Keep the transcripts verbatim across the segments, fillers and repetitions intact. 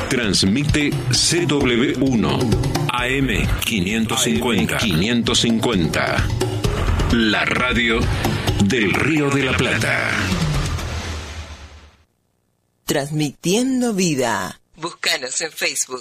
Transmite C W uno A M quinientos cincuenta. quinientos cincuenta. La radio del Río de la Plata. Transmitiendo vida. Búscanos en Facebook.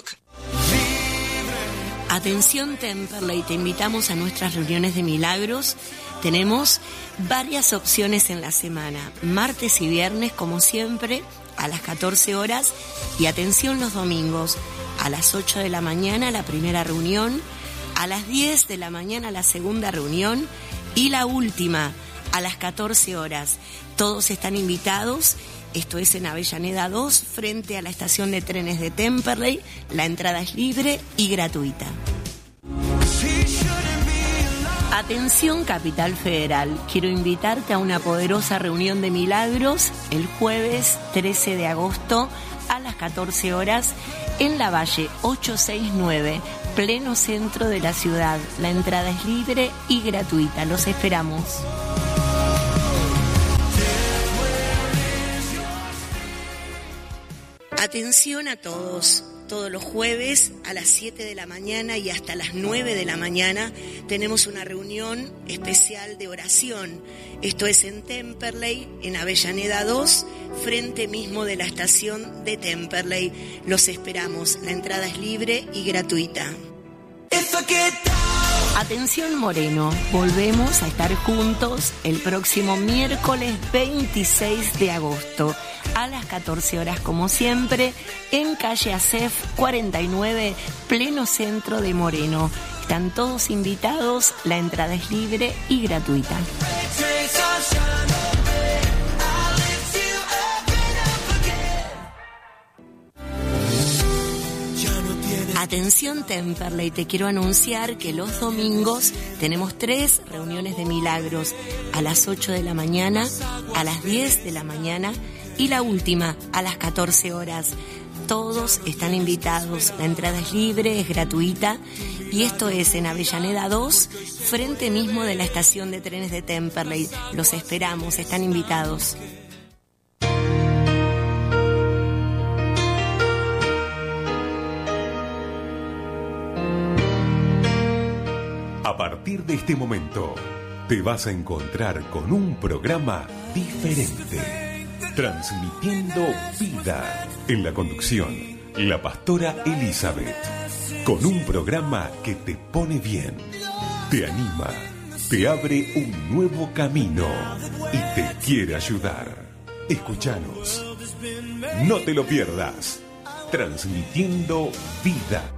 Atención Temperley, te invitamos a nuestras reuniones de milagros. Tenemos varias opciones en la semana, martes y viernes como siempre a las catorce horas, y atención los domingos a las ocho de la mañana la primera reunión, a las diez de la mañana la segunda reunión y la última a las catorce horas. Todos están invitados. Esto es en Avellaneda dos, frente a la estación de trenes de Temperley. La entrada es libre y gratuita. Atención Capital Federal, quiero invitarte a una poderosa reunión de milagros el jueves trece de agosto a las catorce horas en la Valle ochocientos sesenta y nueve, pleno centro de la ciudad. La entrada es libre y gratuita. Los esperamos. Atención a todos. Todos los jueves a las siete de la mañana y hasta las nueve de la mañana tenemos una reunión especial de oración. Esto es en Temperley, en Avellaneda dos, frente mismo de la estación de Temperley. Los esperamos. La entrada es libre y gratuita. Atención Moreno, volvemos a estar juntos el próximo miércoles veintiséis de agosto a las catorce horas como siempre en calle Acef cuarenta y nueve, pleno centro de Moreno. Están todos invitados, la entrada es libre y gratuita. Atención Temperley, te quiero anunciar que los domingos tenemos tres reuniones de milagros, a las ocho de la mañana, a las diez de la mañana y la última a las catorce horas. Todos están invitados, la entrada es libre, es gratuita, y esto es en Avellaneda dos, frente mismo de la estación de trenes de Temperley. Los esperamos, están invitados. A partir de este momento, te vas a encontrar con un programa diferente, transmitiendo vida. En la conducción, la pastora Elizabeth, con un programa que te pone bien, te anima, te abre un nuevo camino y te quiere ayudar. Escúchanos, no te lo pierdas, transmitiendo vida.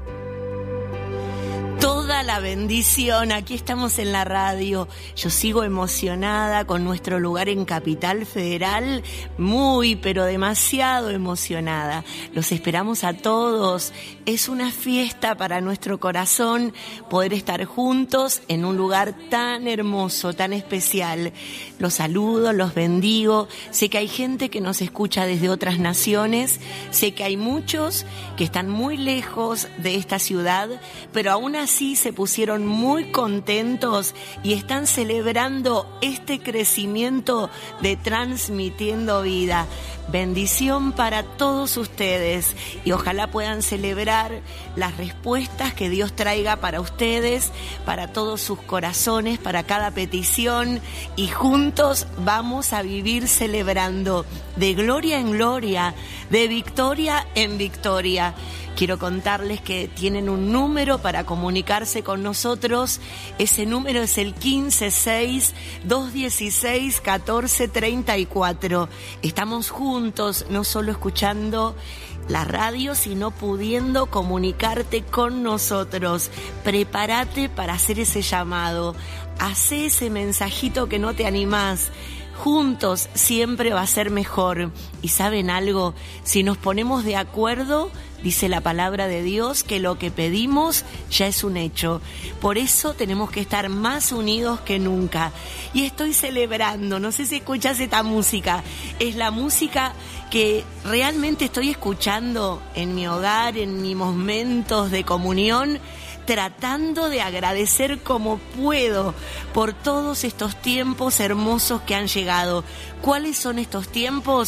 Toda la bendición, aquí estamos en la radio. Yo sigo emocionada con nuestro lugar en Capital Federal, muy pero demasiado emocionada. Los esperamos a todos. Es una fiesta para nuestro corazón poder estar juntos en un lugar tan hermoso, tan especial. Los saludo, los bendigo. Sé que hay gente que nos escucha desde otras naciones, sé que hay muchos que están muy lejos de esta ciudad, pero aún así Así se pusieron muy contentos y están celebrando este crecimiento de Transmitiendo Vida. Bendición para todos ustedes y ojalá puedan celebrar las respuestas que Dios traiga para ustedes, para todos sus corazones, para cada petición, y juntos vamos a vivir celebrando de gloria en gloria, de victoria en victoria. Quiero contarles que tienen un número para comunicarse con nosotros. Ese número es el quince seis, dos dieciséis, catorce treinta y cuatro. Estamos juntos, no solo escuchando la radio, sino pudiendo comunicarte con nosotros. Prepárate para hacer ese llamado. Hacé ese mensajito que no te animás. Juntos siempre va a ser mejor. Y ¿saben algo? Si nos ponemos de acuerdo, dice la palabra de Dios que lo que pedimos ya es un hecho. Por eso tenemos que estar más unidos que nunca. Y estoy celebrando, no sé si escuchas esta música, es la música que realmente estoy escuchando en mi hogar, en mis momentos de comunión, tratando de agradecer como puedo por todos estos tiempos hermosos que han llegado. ¿Cuáles son estos tiempos?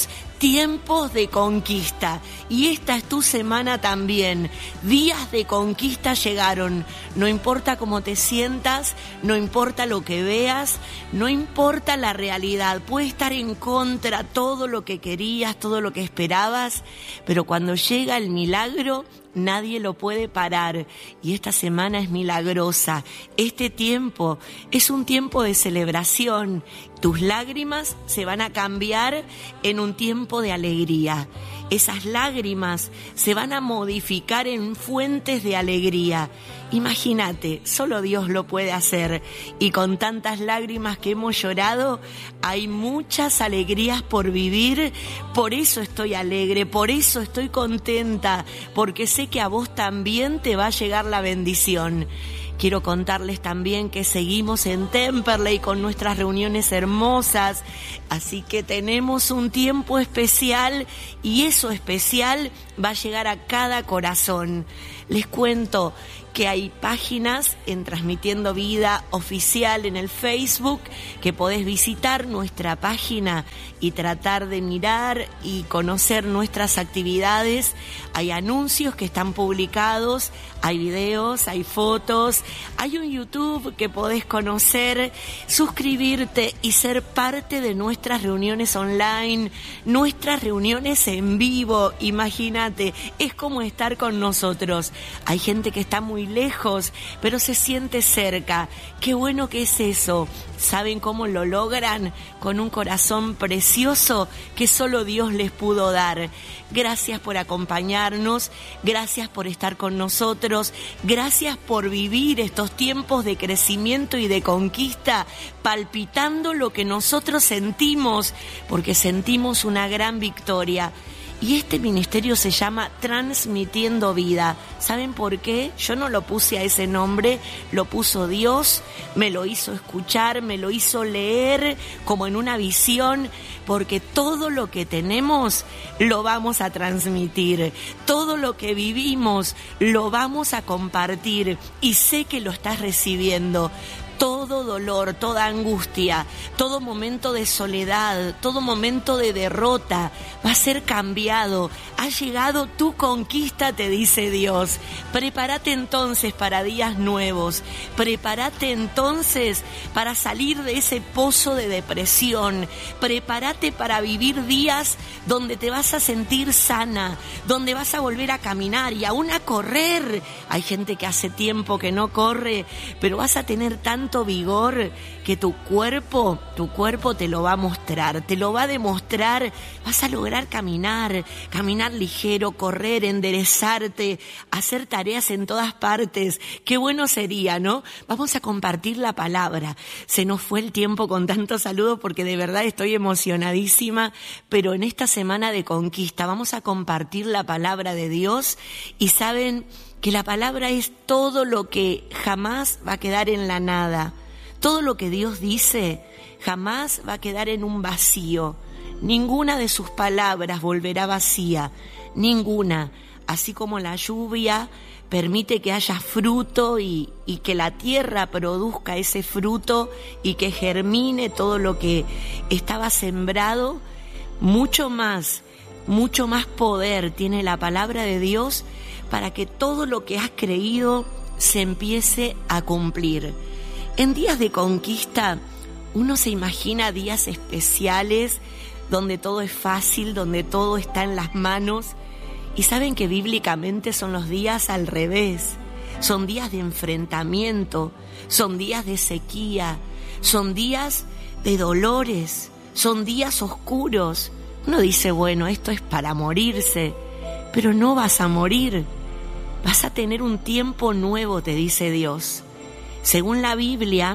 tiempos de conquista. Y esta es tu semana también. Días de conquista llegaron. No importa cómo te sientas, no importa lo que veas, no importa la realidad. Puede estar en contra todo lo que querías, todo lo que esperabas, pero cuando llega el milagro, nadie lo puede parar. Y esta semana es milagrosa. Este tiempo es un tiempo de celebración. Tus lágrimas se van a cambiar en un tiempo de alegría. Esas lágrimas se van a modificar en fuentes de alegría. Imagínate, solo Dios lo puede hacer. Y con tantas lágrimas que hemos llorado, hay muchas alegrías por vivir. Por eso estoy alegre, por eso estoy contenta, porque sé que a vos también te va a llegar la bendición. Quiero contarles también que seguimos en Temperley con nuestras reuniones hermosas, así que tenemos un tiempo especial y eso especial va a llegar a cada corazón. Les cuento que hay páginas en Transmitiendo Vida Oficial en el Facebook, que podés visitar nuestra página y tratar de mirar y conocer nuestras actividades. Hay anuncios que están publicados, hay videos, hay fotos, hay un YouTube que podés conocer, suscribirte y ser parte de nuestras reuniones online, nuestras reuniones en vivo. Imagínate, es como estar con nosotros. Hay gente que está muy lejos, pero se siente cerca. Qué bueno que es eso. ¿Saben cómo lo logran? Con un corazón precioso que solo Dios les pudo dar. Gracias por acompañarnos, gracias por estar con nosotros, gracias por vivir estos tiempos de crecimiento y de conquista, palpitando lo que nosotros sentimos, porque sentimos una gran victoria. Y este ministerio se llama Transmitiendo Vida. ¿Saben por qué? Yo no lo puse a ese nombre, lo puso Dios, me lo hizo escuchar, me lo hizo leer como en una visión, porque todo lo que tenemos lo vamos a transmitir, todo lo que vivimos lo vamos a compartir y sé que lo estás recibiendo. Todo dolor, toda angustia, todo momento de soledad, todo momento de derrota va a ser cambiado. Ha llegado tu conquista, te dice Dios. Prepárate entonces para días nuevos. Prepárate entonces para salir de ese pozo de depresión. Prepárate para vivir días donde te vas a sentir sana, donde vas a volver a caminar y aún a correr. Hay gente que hace tiempo que no corre, pero vas a tener tanto vigor que tu cuerpo, tu cuerpo te lo va a mostrar, te lo va a demostrar. Vas a lograr caminar, caminar ligero, correr, enderezarte, hacer tareas en todas partes. Qué bueno sería, ¿no? Vamos a compartir la palabra. Se nos fue el tiempo con tantos saludos porque de verdad estoy emocionadísima, pero en esta semana de conquista vamos a compartir la palabra de Dios y saben que la palabra es todo lo que jamás va a quedar en la nada. Todo lo que Dios dice jamás va a quedar en un vacío. Ninguna de sus palabras volverá vacía, ninguna. Así como la lluvia permite que haya fruto y, y que la tierra produzca ese fruto y que germine todo lo que estaba sembrado, mucho más, mucho más poder tiene la palabra de Dios para que todo lo que has creído se empiece a cumplir. En días de conquista, uno se imagina días especiales donde todo es fácil, donde todo está en las manos. Y saben que bíblicamente son los días al revés. Son días de enfrentamiento, son días de sequía, son días de dolores, son días oscuros. Uno dice, bueno, esto es para morirse, pero no vas a morir. Vas a tener un tiempo nuevo, te dice Dios. Según la Biblia,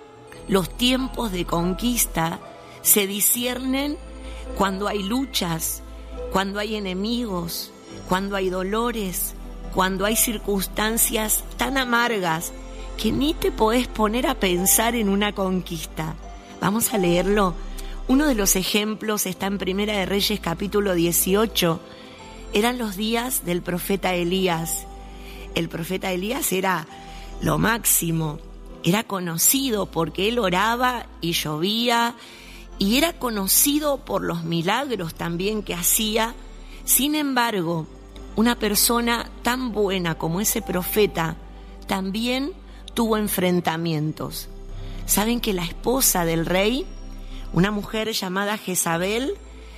los tiempos de conquista se disciernen cuando hay luchas, cuando hay enemigos, cuando hay dolores, cuando hay circunstancias tan amargas que ni te podés poner a pensar en una conquista. Vamos a leerlo. Uno de los ejemplos está en Primera de Reyes capítulo dieciocho. Eran los días del profeta Elías. El profeta Elías era lo máximo, era conocido porque él oraba y llovía y era conocido por los milagros también que hacía. Sin embargo, una persona tan buena como ese profeta también tuvo enfrentamientos. ¿Saben que la esposa del rey, una mujer llamada Jezabel,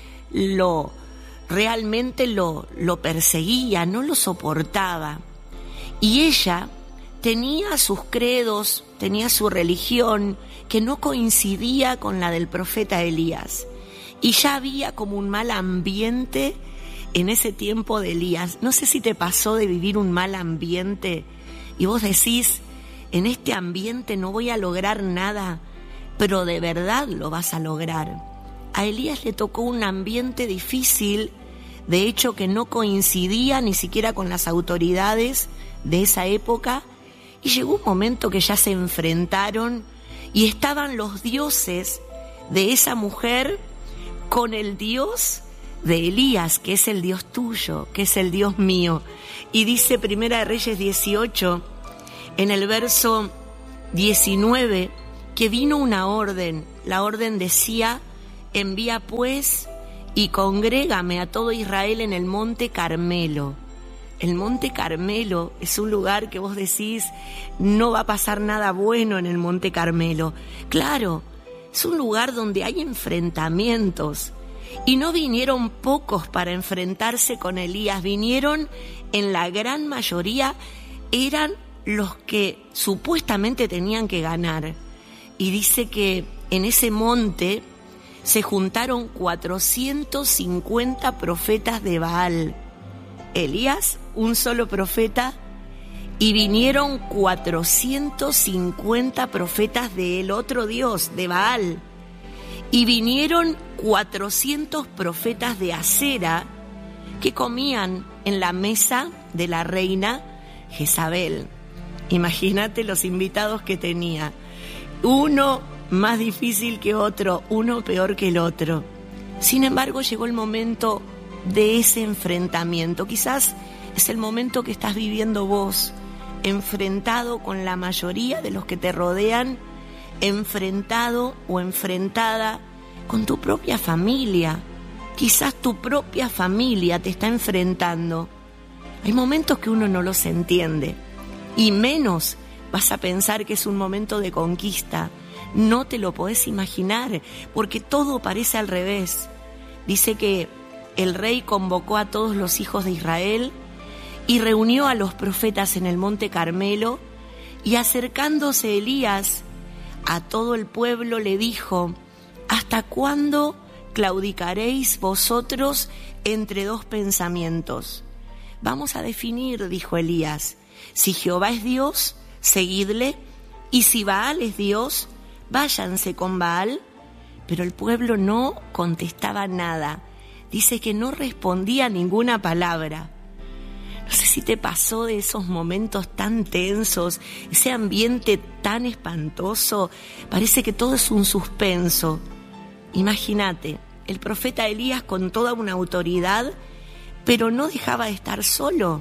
lo realmente lo, lo perseguía, no lo soportaba? Y ella tenía sus credos, tenía su religión que no coincidía con la del profeta Elías. Y ya había como un mal ambiente en ese tiempo de Elías. No sé si te pasó de vivir un mal ambiente y vos decís, en este ambiente no voy a lograr nada, pero de verdad lo vas a lograr. A Elías le tocó un ambiente difícil, de hecho que no coincidía ni siquiera con las autoridades de esa época, y llegó un momento que ya se enfrentaron y estaban los dioses de esa mujer con el Dios de Elías, que es el Dios tuyo, que es el Dios mío. Y dice Primera de Reyes dieciocho, en el verso diecinueve, que vino una orden. La orden decía: envía pues y congrégame a todo Israel en el monte Carmelo. El monte Carmelo es un lugar que vos decís, no va a pasar nada bueno en el monte Carmelo. Claro, es un lugar donde hay enfrentamientos. Y no vinieron pocos para enfrentarse con Elías, vinieron en la gran mayoría, eran los que supuestamente tenían que ganar. Y dice que en ese monte se juntaron cuatrocientos cincuenta profetas de Baal. Elías, un solo profeta, y vinieron cuatrocientos cincuenta profetas del otro Dios, de Baal. Y vinieron cuatrocientos profetas de Acera que comían en la mesa de la reina Jezabel. Imagínate los invitados que tenía. Uno más difícil que otro, uno peor que el otro. Sin embargo, llegó el momento de ese enfrentamiento. Quizás es el momento que estás viviendo vos, enfrentado con la mayoría de los que te rodean, enfrentado o enfrentada con tu propia familia. Quizás tu propia familia te está enfrentando. Hay momentos que uno no los entiende, y menos vas a pensar que es un momento de conquista. No te lo podés imaginar, porque todo parece al revés. Dice que el rey convocó a todos los hijos de Israel y reunió a los profetas en el monte Carmelo, y acercándose Elías a todo el pueblo le dijo: ¿hasta cuándo claudicaréis vosotros entre dos pensamientos? Vamos a definir, dijo Elías, si Jehová es Dios, seguidle, y si Baal es Dios, váyanse con Baal. Pero el pueblo no contestaba nada. Dice que no respondía ninguna palabra. No sé si te pasó de esos momentos tan tensos, ese ambiente tan espantoso, parece que todo es un suspenso. Imagínate, el profeta Elías con toda una autoridad, pero no dejaba de estar solo.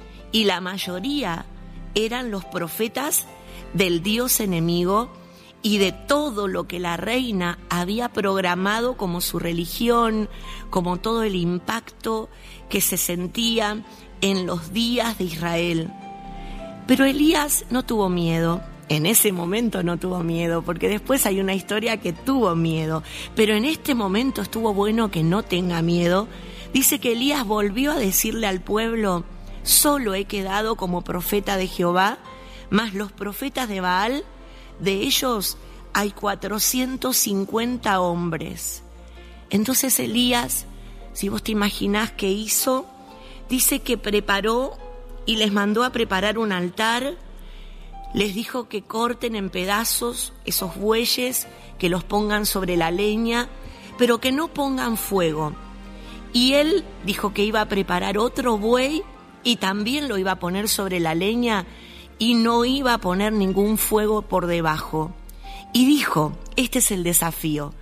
Y la mayoría eran los profetas del Dios enemigo y de todo lo que la reina había programado como su religión, como todo el impacto que se sentía en los días de Israel. Pero Elías no tuvo miedo. En ese momento no tuvo miedo, porque después hay una historia que tuvo miedo. Pero en este momento estuvo bueno que no tenga miedo. Dice que Elías volvió a decirle al pueblo: solo he quedado como profeta de Jehová, mas los profetas de Baal, de ellos hay cuatrocientos cincuenta hombres. Entonces Elías, si vos te imaginás qué hizo, dice que preparó y les mandó a preparar un altar, les dijo que corten en pedazos esos bueyes, que los pongan sobre la leña, pero que no pongan fuego. Y él dijo que iba a preparar otro buey y también lo iba a poner sobre la leña y no iba a poner ningún fuego por debajo. Y dijo, este es el desafío: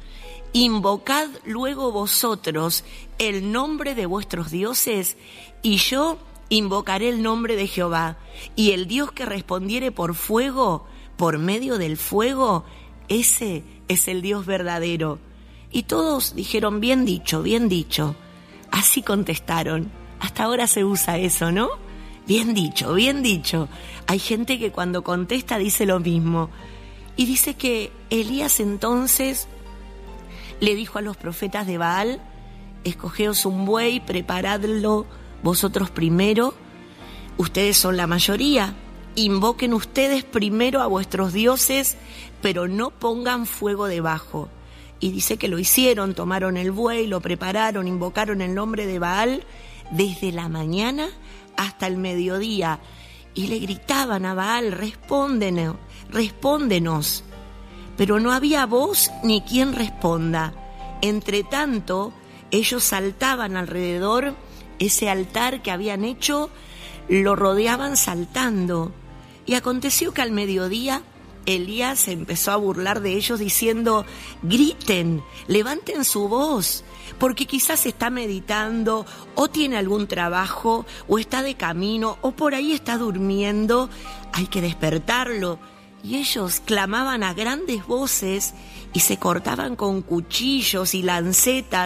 invocad luego vosotros el nombre de vuestros dioses, y yo invocaré el nombre de Jehová, y el Dios que respondiere por fuego, por medio del fuego, ese es el Dios verdadero. Y todos dijeron, bien dicho, bien dicho. Así contestaron. Hasta ahora se usa eso, ¿no? Bien dicho, bien dicho. Hay gente que cuando contesta dice lo mismo. Y dice que Elías entonces le dijo a los profetas de Baal, escogeos un buey, preparadlo vosotros primero. Ustedes son la mayoría. Invoquen ustedes primero a vuestros dioses, pero no pongan fuego debajo. Y dice que lo hicieron, tomaron el buey, lo prepararon, invocaron el nombre de Baal desde la mañana hasta el mediodía. Y le gritaban a Baal, respóndenos, respóndenos. Pero no había voz ni quien responda. Entre tanto, ellos saltaban alrededor, ese altar que habían hecho, lo rodeaban saltando. Y aconteció que al mediodía Elías se empezó a burlar de ellos diciendo, griten, levanten su voz, porque quizás está meditando o tiene algún trabajo o está de camino o por ahí está durmiendo, hay que despertarlo. Y ellos clamaban a grandes voces y se cortaban con cuchillos y lancetas